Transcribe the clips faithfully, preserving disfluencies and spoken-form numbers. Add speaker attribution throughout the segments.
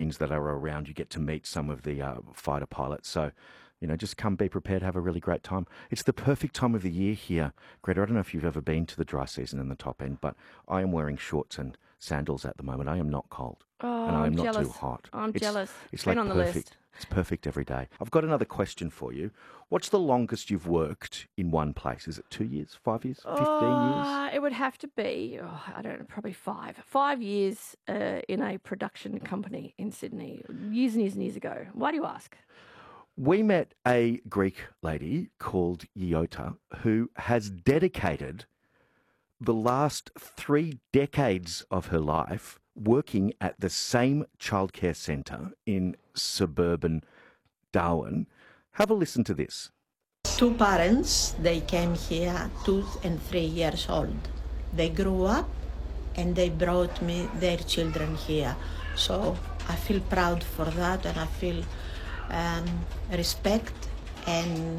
Speaker 1: bookings that are around. You get to meet some of the uh, fighter pilots. So, you know, just come, be prepared, have a really great time. It's the perfect time of the year here. Greta, I don't know if you've ever been to the dry season in the top end, but I am wearing shorts and sandals at the moment. I am not cold.
Speaker 2: Oh,
Speaker 1: and I am
Speaker 2: I'm
Speaker 1: not
Speaker 2: jealous.
Speaker 1: too hot.
Speaker 2: I'm
Speaker 1: it's,
Speaker 2: jealous.
Speaker 1: It's
Speaker 2: Been
Speaker 1: like
Speaker 2: on the
Speaker 1: perfect.
Speaker 2: list.
Speaker 1: It's perfect every day. I've got another question for you. What's the longest you've worked in one place? Is it two years, five years, fifteen
Speaker 2: Oh,
Speaker 1: years?
Speaker 2: it would have to be, oh, I don't know, probably five. Five years uh, in a production company in Sydney, years and years and years ago. Why do you ask?
Speaker 1: We met a Greek lady called Iota who has dedicated the last three decades of her life working at the same childcare centre in suburban Darwin. Have a listen to this.
Speaker 3: Two parents, they came here two and three years old. They grew up and they brought me their children here. So I feel proud for that, and I feel um, respect, and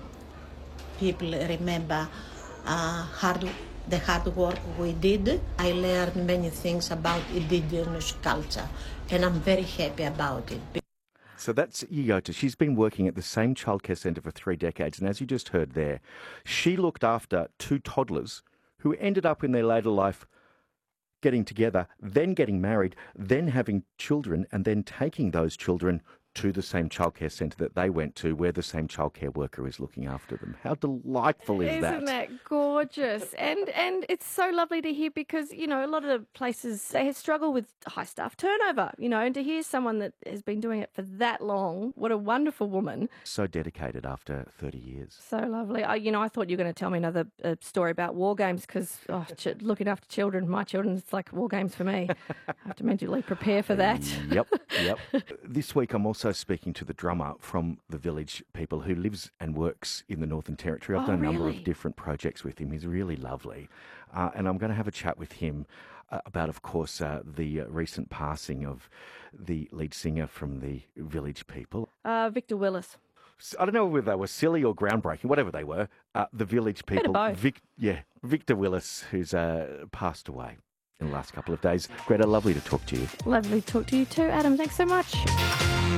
Speaker 3: people remember uh, hard, the hard work we did. I learned many things about indigenous culture, and I'm very happy about it.
Speaker 1: So that's Iota. She's been working at the same childcare centre for three decades. And as you just heard there, she looked after two toddlers who ended up in their later life getting together, then getting married, then having children, and then taking those children to the same childcare centre that they went to, where the same childcare worker is looking after them. How delightful is
Speaker 2: Isn't
Speaker 1: that?
Speaker 2: Isn't that gorgeous? And and it's so lovely to hear, because, you know, a lot of the places, they struggle with high staff turnover, you know, and to hear someone that has been doing it for that long, what a wonderful woman.
Speaker 1: So dedicated after thirty years.
Speaker 2: So lovely. I, you know, I thought you were going to tell me another uh, story about war games, because oh, ch- looking after children, my children, it's like war games for me. I have to mentally prepare for that.
Speaker 1: Yep, yep. This week I'm also speaking to the drummer from the Village People who lives and works in the Northern Territory. I've
Speaker 2: Oh,
Speaker 1: done a number
Speaker 2: really?
Speaker 1: of different projects with him. He's really lovely. Uh, and I'm going to have a chat with him uh, about, of course, uh, the uh, recent passing of the lead singer from the Village People.
Speaker 2: Uh, Victor Willis.
Speaker 1: I don't know whether they were silly or groundbreaking, whatever they were. Uh, the Village People.
Speaker 2: both.
Speaker 1: Vic, yeah, Victor Willis, who's uh, passed away in the last couple of days. Greta, lovely to talk to you.
Speaker 2: Lovely to talk to you too, Adam. Thanks so much.